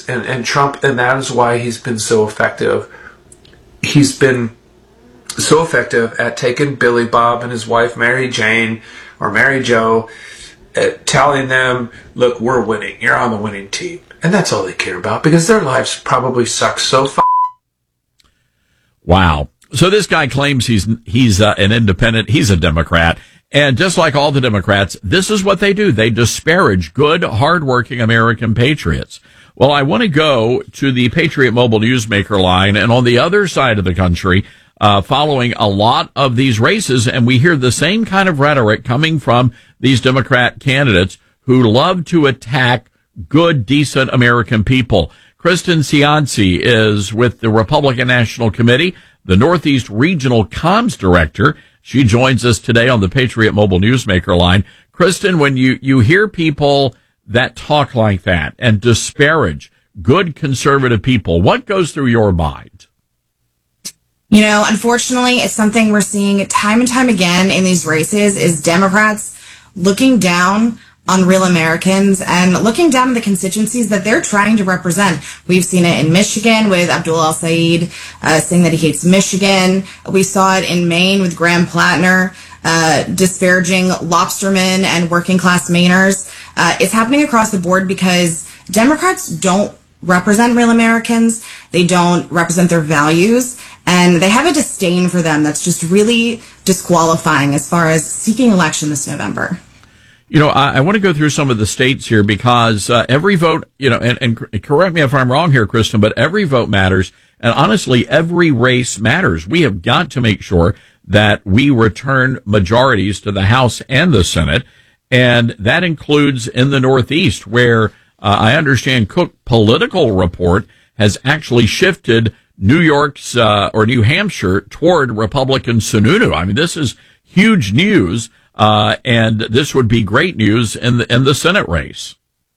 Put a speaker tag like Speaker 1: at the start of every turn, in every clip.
Speaker 1: and Trump, and that is why he's been so effective. He's been so effective at taking Billy Bob and his wife Mary Jane or Mary Jo, telling them, look, we're winning. You're on the winning team. And that's all they care about, because their lives probably suck so
Speaker 2: Wow. So this guy claims he's an independent. He's a Democrat. And just like all the Democrats, this is what they do. They disparage good, hardworking American patriots. Well, I want to go to the Patriot Mobile Newsmaker line, and on the other side of the country, following a lot of these races, and we hear the same kind of rhetoric coming from these Democrat candidates who love to attack good, decent American people. Kristen Cianci is with the Republican National Committee, the Northeast Regional Comms Director. She joins us today on the Patriot Mobile Newsmaker line. Kristen, when you hear people that talk like that and disparage good conservative people, what goes through your mind?
Speaker 3: You know, unfortunately, it's something we're seeing time and time again in these races, is Democrats looking down on real Americans and looking down on the constituencies that they're trying to represent. We've seen it in Michigan with Abdul El-Sayed saying that he hates Michigan. We saw it in Maine with Graham Plattner disparaging lobstermen and working class Mainers. It's happening across the board because Democrats don't represent real Americans. They don't represent their values. And they have a disdain for them that's just really disqualifying as far as seeking election this November.
Speaker 2: You know, I want to go through some of the states here because every vote, you know, and correct me if I'm wrong here, Kristen, but every vote matters. And honestly, every race matters. We have got to make sure that we return majorities to the House and the Senate. And that includes in the Northeast, where I understand Cook Political Report has actually shifted New York's or New Hampshire toward Republican Sununu. I mean, this is huge news. And this would be great news in the Senate race.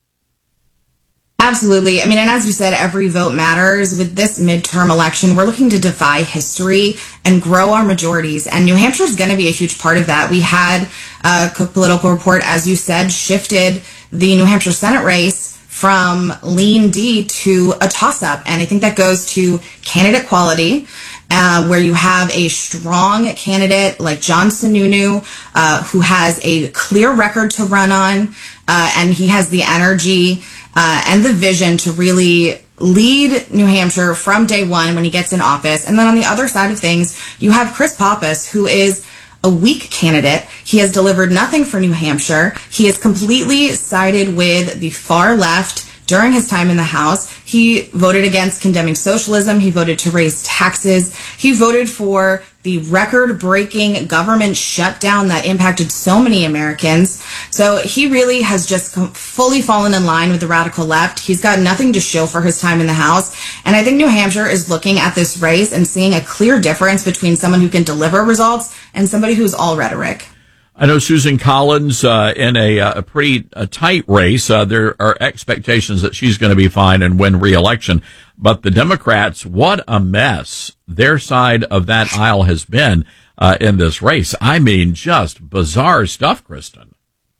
Speaker 3: Absolutely. I mean, and as you said, every vote matters. With this midterm election, we're looking to defy history and grow our majorities. And New Hampshire is going to be a huge part of that. We had Cook Political Report, as you said, shifted the New Hampshire Senate race from lean D to a toss-up. And I think that goes to candidate quality, where you have a strong candidate like John Sununu, who has a clear record to run on, and he has the energy and the vision to really lead New Hampshire from day one when he gets in office. And then on the other side of things, you have Chris Pappas, who is a weak candidate. He has delivered nothing for New Hampshire. He has completely sided with the far left during his time in the House. He voted against condemning socialism. He voted to raise taxes. He voted for the record-breaking government shutdown that impacted so many Americans. So he really has just fully fallen in line with the radical left. He's got nothing to show for his time in the House. And I think New Hampshire is looking at this race and seeing a clear difference between someone who can deliver results and somebody who's all rhetoric.
Speaker 2: I know Susan Collins in a pretty tight race. There are expectations that she's going to be fine and win re-election. But the Democrats, what a mess their side of that aisle has been in this race. I mean, just bizarre stuff, Kristen.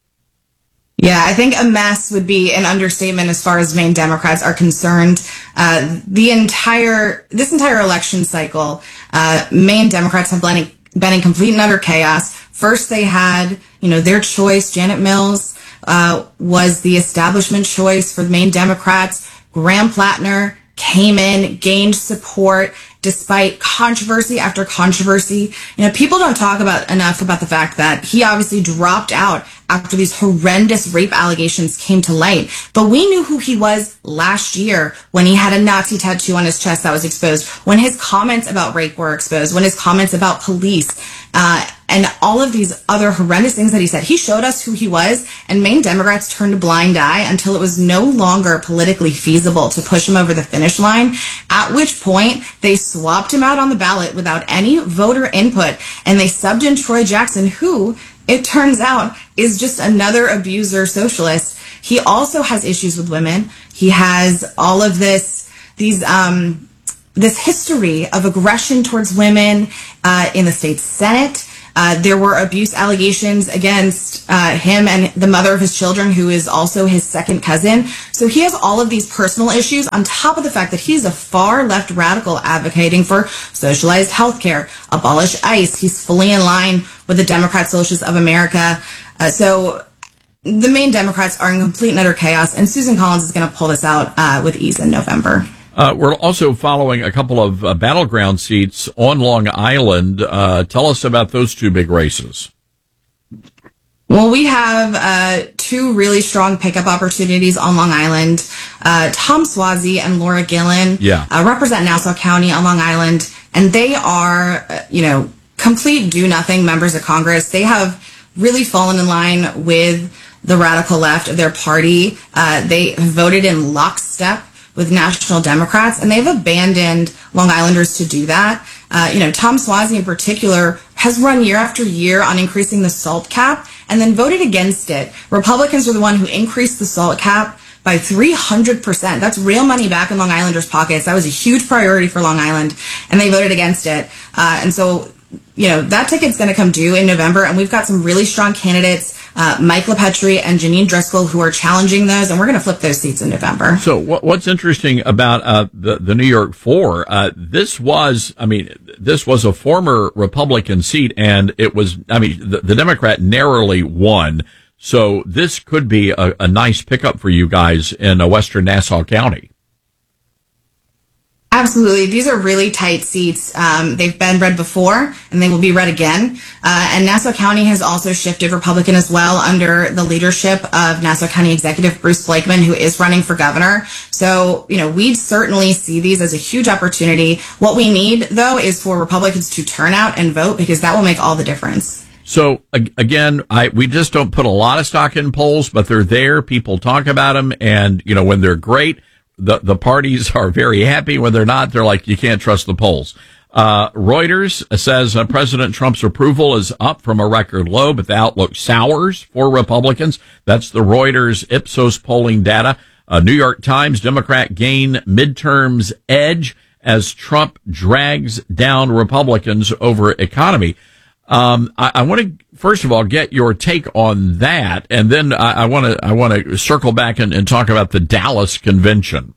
Speaker 3: Yeah, I think a mess would be an understatement as far as Maine Democrats are concerned. This entire election cycle, Maine Democrats have been in complete and utter chaos. First, they had, their choice. Janet Mills was the establishment choice for the Maine Democrats. Graham Plattner came in, gained support despite controversy after controversy. People don't talk enough about the fact that he obviously dropped out after these horrendous rape allegations came to light. But we knew who he was last year when he had a Nazi tattoo on his chest that was exposed, when his comments about rape were exposed, when his comments about police, and all of these other horrendous things that he said. He showed us who he was, and Maine Democrats turned a blind eye until it was no longer politically feasible to push him over the finish line, at which point they swapped him out on the ballot without any voter input, and they subbed in Troy Jackson, who, it turns out, is just another abuser socialist. He also has issues with women. He has all of this history of aggression towards women in the state Senate. There were abuse allegations against him and the mother of his children, who is also his second cousin. So he has all of these personal issues on top of the fact that he's a far left radical advocating for socialized healthcare, abolish ICE. He's fully in line with the Democrat Socialists of America. So the main Democrats are in complete and utter chaos, and Susan Collins is going to pull this out with ease in November.
Speaker 2: We're also following a couple of battleground seats on Long Island. Tell us about those two big races.
Speaker 3: Well, we have two really strong pickup opportunities on Long Island. Tom Suozzi and Laura Gillen represent Nassau County on Long Island, and they are, complete do-nothing members of Congress. They have really fallen in line with the radical left of their party. They voted in lockstep with National Democrats, and they've abandoned Long Islanders to do that. Tom Suozzi in particular has run year after year on increasing the SALT cap and then voted against it. Republicans are the one who increased the SALT cap by 300%. That's real money back in Long Islanders' pockets. That was a huge priority for Long Island, and they voted against it. And so, that ticket's going to come due in November, and we've got some really strong candidates, Mike LaPetrie and Janine Driscoll, who are challenging those, and we're going to flip those seats in November.
Speaker 2: So what's interesting about the New York Four, this was a former Republican seat, and it was, the Democrat narrowly won. So this could be a nice pickup for you guys in Western Nassau County.
Speaker 3: Absolutely. These are really tight seats. They've been red before, and they will be red again. And Nassau County has also shifted Republican as well under the leadership of Nassau County Executive Bruce Blakeman, who is running for governor. So, we certainly see these as a huge opportunity. What we need, though, is for Republicans to turn out and vote, because that will make all the difference.
Speaker 2: So again, we just don't put a lot of stock in polls, but they're there. People talk about them, and when they're great, the parties are very happy. When they're not, they're like, you can't trust the polls. Reuters says President Trump's approval is up from a record low, but the outlook sours for Republicans. That's the Reuters Ipsos polling data. New York Times, Democrat gain midterms edge as Trump drags down Republicans over economy. I want to first of all get your take on that, and then I want to circle back and talk about the Dallas convention.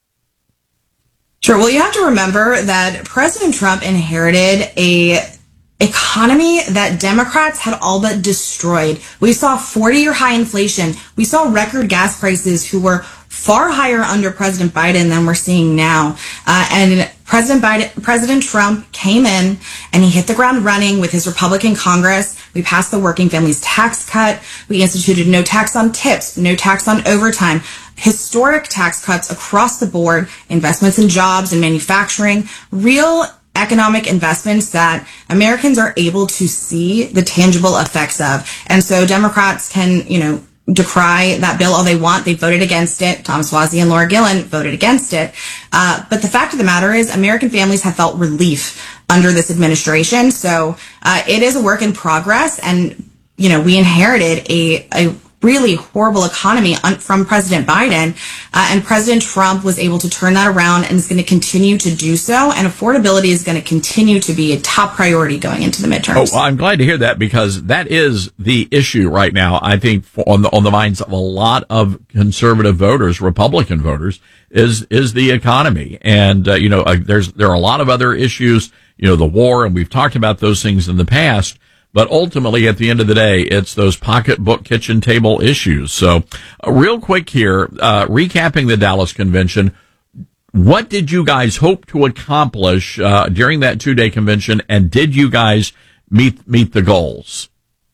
Speaker 3: Sure. Well, you have to remember that President Trump inherited a economy that Democrats had all but destroyed. We saw 40-year high inflation. We saw record gas prices, who were far higher under President Biden than we're seeing now. And President Trump came in and he hit the ground running with his Republican Congress. We passed the working families tax cut. We instituted no tax on tips, no tax on overtime, historic tax cuts across the board, investments in jobs and manufacturing, real economic investments that Americans are able to see the tangible effects of. And so Democrats can, decry that bill all they want. They voted against it. Tom Suozzi and Laura Gillen voted against it. But the fact of the matter is American families have felt relief under this administration. So it is a work in progress. And, we inherited a really horrible economy from President Biden. And President Trump was able to turn that around and is going to continue to do so. And affordability is going to continue to be a top priority going into the midterms.
Speaker 2: Oh, well, I'm glad to hear that, because that is the issue right now. I think on the minds of a lot of conservative voters, Republican voters, is the economy. And, there are a lot of other issues, the war, and we've talked about those things in the past. But ultimately, at the end of the day, it's those pocketbook, kitchen table issues. So real quick here, recapping the Dallas convention, what did you guys hope to accomplish during that 2-day convention, and did you guys meet the goals?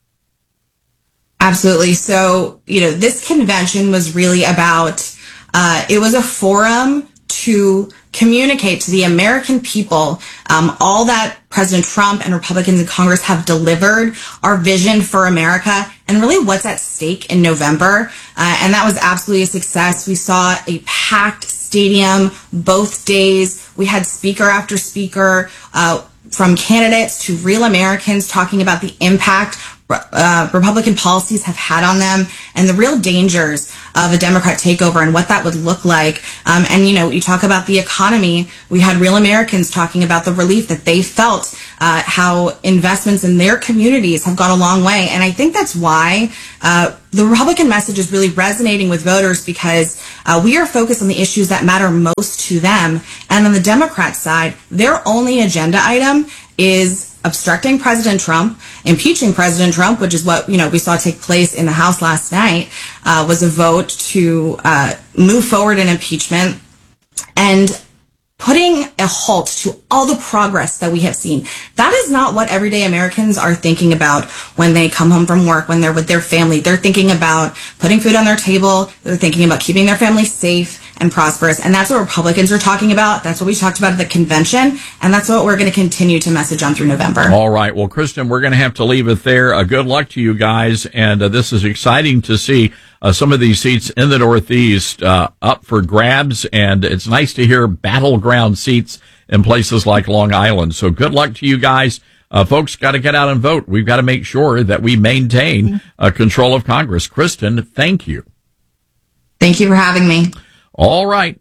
Speaker 3: Absolutely. So, this convention was really about, it was a forum to communicate to the American people all that President Trump and Republicans in Congress have delivered, our vision for America, and really what's at stake in November. And that was absolutely a success. We saw a packed stadium both days. We had speaker after speaker, from candidates to real Americans, talking about the impact Republican policies have had on them, and the real dangers of a Democrat takeover and what that would look like. And, you talk about the economy. We had Real Americans talking about the relief that they felt, how investments in their communities have gone a long way. And I think that's why the Republican message is really resonating with voters, because we are focused on the issues that matter most to them. And on the Democrat side, their only agenda item is obstructing President Trump, impeaching President Trump, which is what, we saw take place in the House last night, was a vote to move forward in impeachment, and putting a halt to all the progress that we have seen. That is not what everyday Americans are thinking about when they come home from work, when they're with their family. They're thinking about putting food on their table. They're thinking about keeping their family safe and prosperous. And that's what Republicans are talking about. That's what we talked about at the convention. And that's what we're going to continue to message on through November.
Speaker 2: All right. Well, Kristen, we're going to have to leave it there. Good luck to you guys. And this is exciting to see some of these seats in the Northeast up for grabs. And it's nice to hear battleground seats in places like Long Island. So good luck to you guys. Folks got to get out and vote. We've got to make sure that we maintain control of Congress. Kristen, thank you.
Speaker 3: Thank you for having me.
Speaker 2: All right.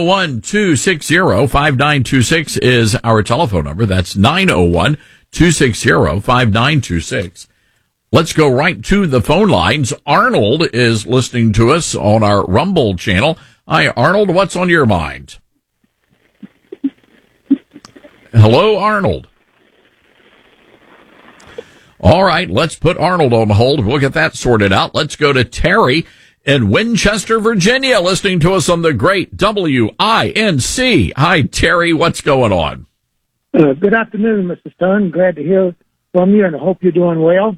Speaker 2: 901-260-5926 is our telephone number. That's 901-260-5926. Let's go right to the phone lines. Arnold is listening to us on our Rumble channel. Hi, Arnold. What's on your mind? Hello, Arnold. All right. Let's put Arnold on hold. We'll get that sorted out. Let's go to Terry in Winchester, Virginia, listening to us on the great WINC. Hi, Terry. What's going on?
Speaker 4: Good afternoon, Mr. Stern. Glad to hear from you, and I hope you're doing well.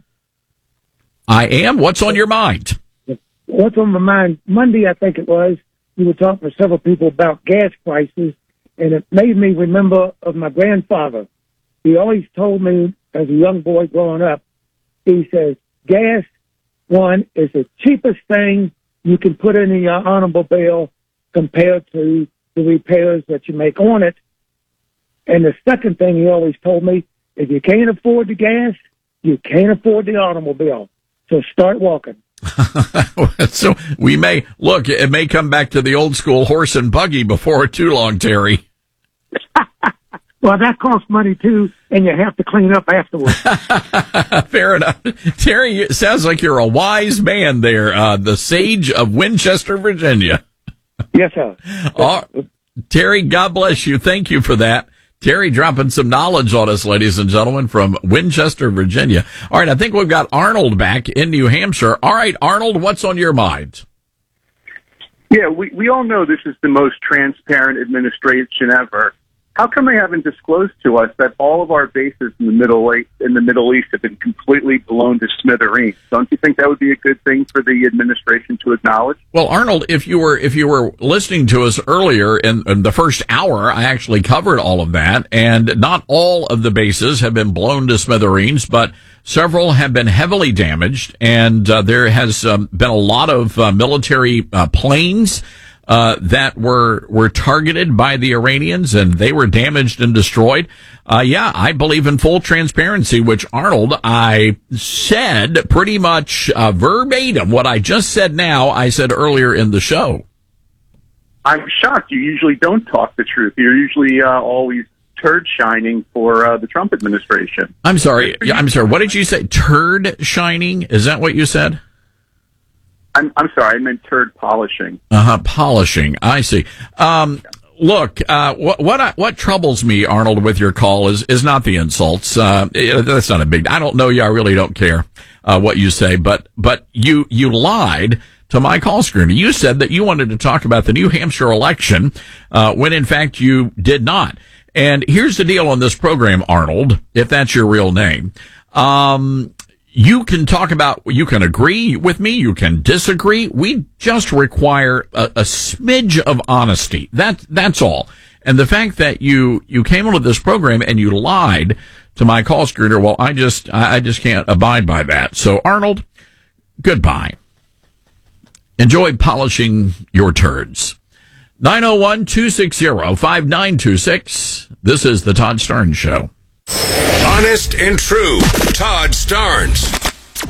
Speaker 2: I am. What's on your mind?
Speaker 4: What's on my mind? Monday, I think it was, you were talking to several people about gas prices, and it made me remember of my grandfather. He always told me, as a young boy growing up, he says, gas, one, is the cheapest thing you can put in your automobile compared to the repairs that you make on it. And the second thing he always told me, if you can't afford the gas, you can't afford the automobile. So start walking.
Speaker 2: So we may, look, it may come back to the old school horse and buggy before too long, Terry.
Speaker 4: Well, that costs money too, and you have to clean up afterwards.
Speaker 2: Fair enough. Terry, it sounds like you're a wise man there, the sage of Winchester, Virginia.
Speaker 4: Yes, sir.
Speaker 2: Terry, God bless you. Thank you for that. Terry dropping some knowledge on us, ladies and gentlemen, from Winchester, Virginia. All right, I think we've got Arnold back in New Hampshire. All right, Arnold, what's on your mind?
Speaker 5: Yeah, we all know this is the most transparent administration ever. How come they haven't disclosed to us that all of our bases in the Middle East have been completely blown to smithereens? Don't you think that would be a good thing for the administration to acknowledge?
Speaker 2: Well, Arnold, if you were listening to us earlier in the first hour, I actually covered all of that, and not all of the bases have been blown to smithereens, but several have been heavily damaged, and there has been a lot of military planes that were targeted by the Iranians, and they were damaged and destroyed. Yeah, I believe in full transparency, which, Arnold, I said pretty much verbatim what I just said now, I said earlier in the show.
Speaker 5: I'm shocked. You usually don't talk the truth. You're usually always turd shining for the Trump administration.
Speaker 2: I'm sorry. What did you say? Turd shining? Is that what you said?
Speaker 5: I'm sorry, I meant turd polishing.
Speaker 2: Polishing. I see. Look, what troubles me, Arnold, with your call is not the insults. That's not a big, I don't know you. I really don't care, what you say, but you lied to my call screener. You said that you wanted to talk about the New Hampshire election, when in fact you did not. And here's the deal on this program, Arnold, if that's your real name. You can you can agree with me, you can disagree. We just require a smidge of honesty. That's all. And the fact that you came onto this program and you lied to my call screener, well, I just can't abide by that. So, Arnold, goodbye. Enjoy polishing your turds. 901-260-5926. This is the Todd Starnes Show.
Speaker 6: Honest and true. Todd Starnes.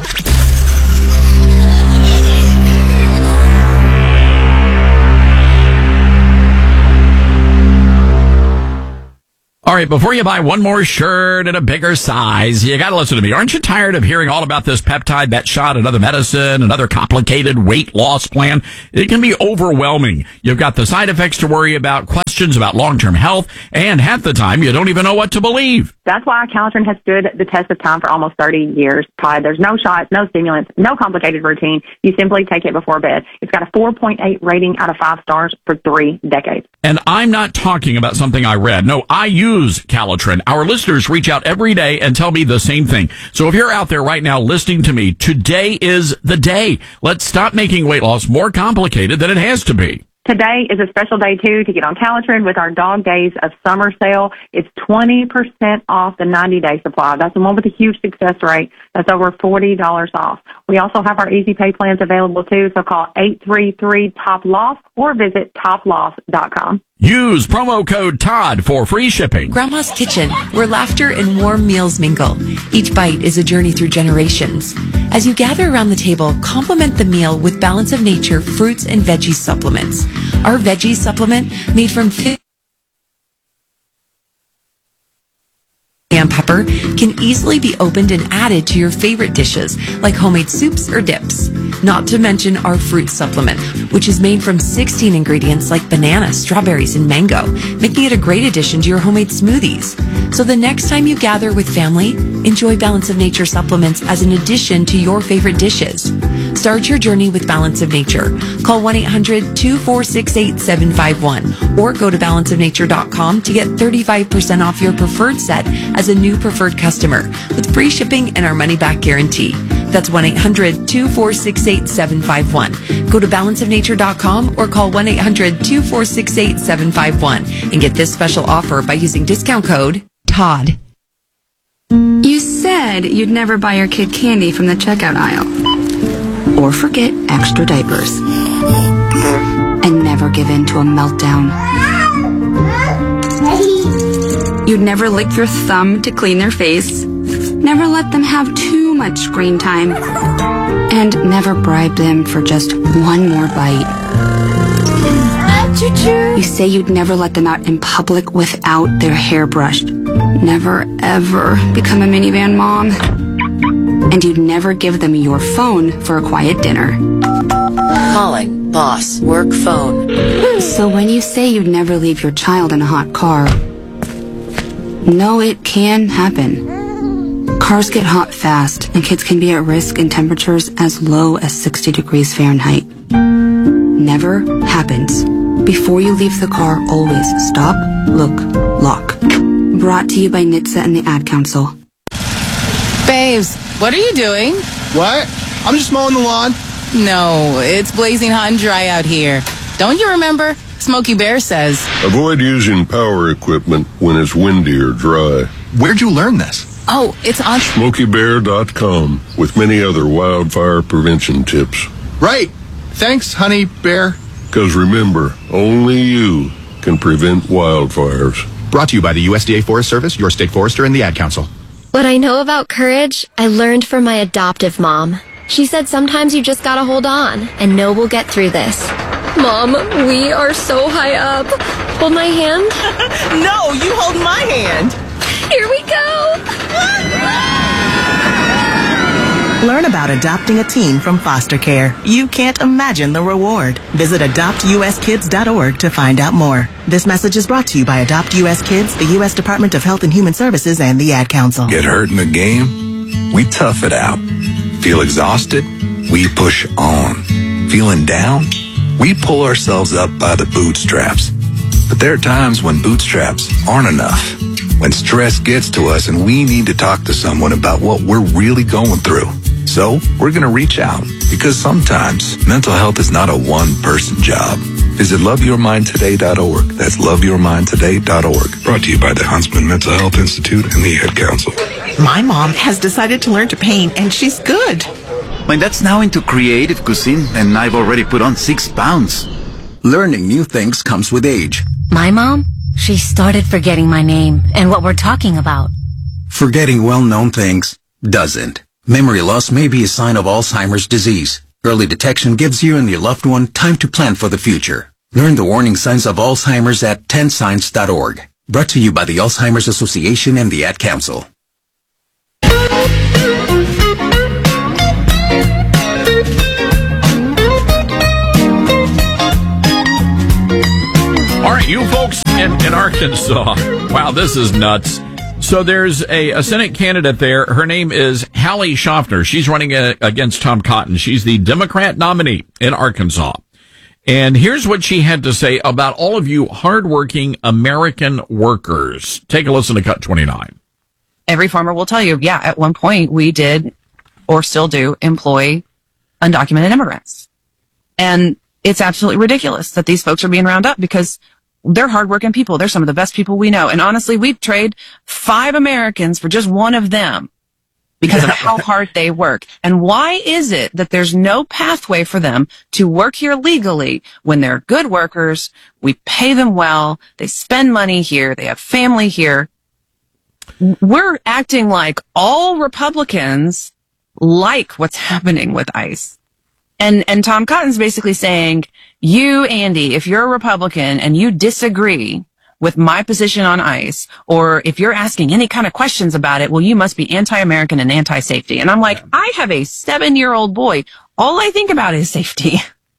Speaker 2: right, before you buy one more shirt in a bigger size, you got to listen to me. Aren't you tired of hearing all about this peptide, that shot, another medicine, another complicated weight loss plan? It can be overwhelming. You've got the side effects to worry about, questions about long-term health, and half the time you don't even know what to believe.
Speaker 6: That's why Calitrin has stood the test of time for almost 30 years, Todd. There's no shots, no stimulants, no complicated routine. You simply take it before bed. It's got a 4.8 rating out of 5 stars for 3 decades.
Speaker 2: And I'm not talking about something I read. No, I use Calitrin. Our listeners reach out every day and tell me the same thing. So if you're out there right now listening to me, today is the day. Let's stop making weight loss more complicated than it has to be.
Speaker 6: Today is a special day, too, to get on Calitrin with our Dog Days of Summer sale. It's 20% off the 90-day supply. That's the one with a huge success rate. That's over $40 off. We also have our easy pay plans available, too, so call 833-TOP-LOSS or visit toploss.com.
Speaker 2: Use promo code TODD for free shipping.
Speaker 7: Grandma's Kitchen, where laughter and warm meals mingle. Each bite is a journey through generations. As you gather around the table, complement the meal with Balance of Nature fruits and veggie supplements. Our veggie supplement, made from cayenne pepper, can easily be opened and added to your favorite dishes, like homemade soups or dips. Not to mention our fruit supplement, which is made from 16 ingredients like banana, strawberries, and mango, making it a great addition to your homemade smoothies. So the next time you gather with family, enjoy Balance of Nature supplements as an addition to your favorite dishes. Start your journey with Balance of Nature. Call 1-800-246-8751 or go to balanceofnature.com to get 35% off your preferred set as a new preferred customer with free shipping and our money-back guarantee. That's 1-800-246-8751. Go to balanceofnature.com or call 1-800-246-8751 and get this special offer by using discount code TODD.
Speaker 8: You said you'd never buy your kid candy from the checkout aisle. Or forget extra diapers. And never give in to a meltdown. You'd never lick your thumb to clean their face. Never let them have too much screen time. And never bribe them for just one more bite. You say you'd never let them out in public without their hair brushed. Never, ever become a minivan mom. And you'd never give them your phone for a quiet dinner.
Speaker 7: Calling, boss, work phone.
Speaker 8: So when you say you'd never leave your child in a hot car, no, it can happen. Cars get hot fast, and kids can be at risk in temperatures as low as 60 degrees Fahrenheit. Never happens. Before you leave the car, always stop, look, lock. Brought to you by NHTSA and the Ad Council.
Speaker 9: Babes, what are you doing?
Speaker 10: What? I'm just mowing the lawn.
Speaker 9: No, it's blazing hot and dry out here. Don't you remember? Smokey Bear says.
Speaker 11: Avoid using power equipment when it's windy or dry.
Speaker 10: Where'd you learn this?
Speaker 9: Oh, it's on
Speaker 11: SmokeyBear.com with many other wildfire prevention tips.
Speaker 10: Right. Thanks, honey bear.
Speaker 11: Because remember, only you can prevent wildfires.
Speaker 10: Brought to you by the USDA Forest Service, your state forester, and the Ad Council.
Speaker 12: What I know about courage, I learned from my adoptive mom. She said sometimes you just gotta hold on and know we'll get through this. Mom, we are so high up. Hold my hand.
Speaker 9: No, you hold my hand.
Speaker 12: Here we go.
Speaker 13: Learn about adopting a teen from foster care. You can't imagine the reward. Visit adoptuskids.org to find out more. This message is brought to you by Adopt U.S. Kids, the U.S. Department of Health and Human Services, and the Ad Council.
Speaker 14: Get hurt in the game? We tough it out. Feel exhausted? We push on. Feeling down? We pull ourselves up by the bootstraps. But there are times when bootstraps aren't enough. When stress gets to us and we need to talk to someone about what we're really going through. So we're going to reach out because sometimes mental health is not a one-person job. Visit loveyourmindtoday.org. That's loveyourmindtoday.org. Brought to you by the Huntsman Mental Health Institute and the Ad Council.
Speaker 13: My mom has decided to learn to paint, and she's good.
Speaker 15: My dad's now into creative cuisine, and I've already put on 6 pounds.
Speaker 16: Learning new things comes with age.
Speaker 17: My mom? She started forgetting my name and what we're talking about.
Speaker 16: Forgetting well-known things doesn't. Memory loss may be a sign of Alzheimer's disease. Early detection gives you and your loved one time to plan for the future. Learn the warning signs of Alzheimer's at 10signs.org. Brought to you by the Alzheimer's Association and the Ad Council.
Speaker 2: All right, you folks in Arkansas. Wow, this is nuts. So there's a Senate candidate there. Her name is Hallie Schaffner. She's running against Tom Cotton. She's the Democrat nominee in Arkansas. And here's what she had to say about all of you hardworking American workers. Take a listen to Cut 29.
Speaker 18: Every farmer will tell you, yeah, at one point we did or still do employ undocumented immigrants. And it's absolutely ridiculous that these folks are being rounded up because they're hardworking people. They're some of the best people we know. And honestly, we'd trade 5 Americans for just one of them because of how hard they work. And why is it that there's no pathway for them to work here legally when they're good workers? We pay them well. They spend money here. They have family here. We're acting like all Republicans like what's happening with ICE. And Tom Cotton's basically saying, you, Andy, if you're a Republican and you disagree with my position on ICE, or if you're asking any kind of questions about it, well, you must be anti-American and anti-safety. And I'm like, I have a 7-year-old boy. All I think about is safety.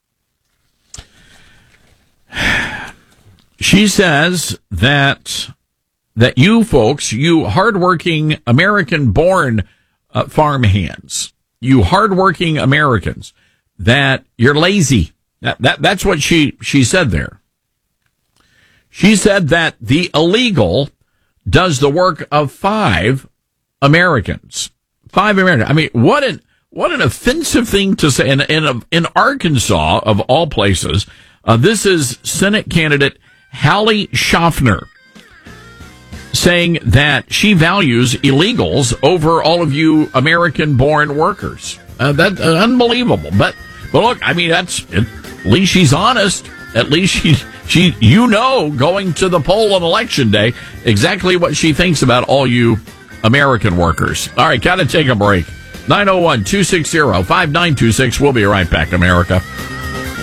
Speaker 2: She says that you folks, you hardworking American-born farmhands, you hardworking Americans, that you're lazy. That's what she said there. She said that the illegal does the work of 5 Americans. 5 Americans. I mean, what an offensive thing to say. In Arkansas, of all places, this is Senate candidate Hallie Schaffner saying that she values illegals over all of you American-born workers. That's unbelievable. But look, I mean, at least she's honest. At least she going to the poll on Election Day exactly what she thinks about all you American workers. All right, gotta take a break. 901-260-5926. We'll be right back, America.